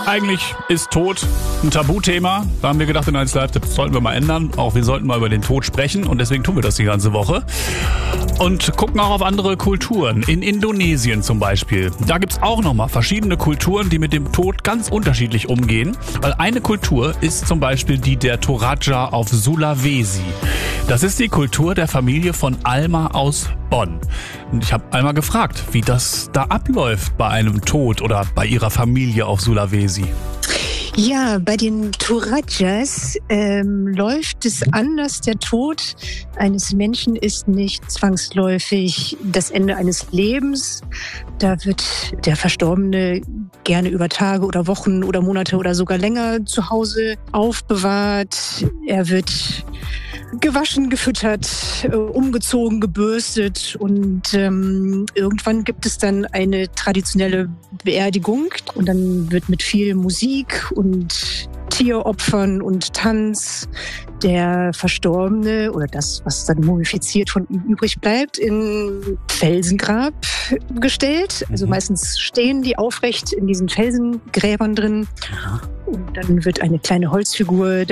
Eigentlich ist Tod ein Tabuthema. Da haben wir gedacht, in 1 Live, das sollten wir mal ändern. Auch wir sollten mal über den Tod sprechen und deswegen tun wir das die ganze Woche. Und gucken auch auf andere Kulturen. In Indonesien zum Beispiel. Da gibt's auch nochmal verschiedene Kulturen, die mit dem Tod ganz unterschiedlich umgehen. Weil eine Kultur ist zum Beispiel die der Toraja auf Sulawesi. Das ist die Kultur der Familie von Alma aus Bonn. Und ich habe Alma gefragt, wie das da abläuft bei einem Tod oder bei ihrer Familie auf Sulawesi. Ja, bei den Torajas läuft es anders. Der Tod eines Menschen ist nicht zwangsläufig das Ende eines Lebens. Da wird der Verstorbene gerne über Tage oder Wochen oder Monate oder sogar länger zu Hause aufbewahrt. Er wird gewaschen, gefüttert, umgezogen, gebürstet und irgendwann gibt es dann eine traditionelle Beerdigung und dann wird mit viel Musik und Tieropfern und Tanz der Verstorbene oder das, was dann mumifiziert von ihm übrig bleibt, in Felsengrab gestellt. Also meistens stehen die aufrecht in diesen Felsengräbern drin. Und dann wird eine kleine Holzfigur